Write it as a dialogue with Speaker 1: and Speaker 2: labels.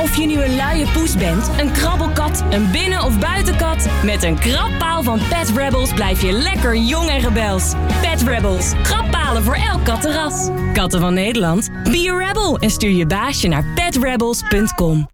Speaker 1: Of je nu een luie poes bent, een krabbelkat, een binnen- of buitenkat... met een krabpaal van Pet Rebels blijf je lekker jong en rebels. Pet Rebels. Krabbalen voor elk kattenras. Katten van Nederland? Be a rebel en stuur je baasje naar petrebels.com.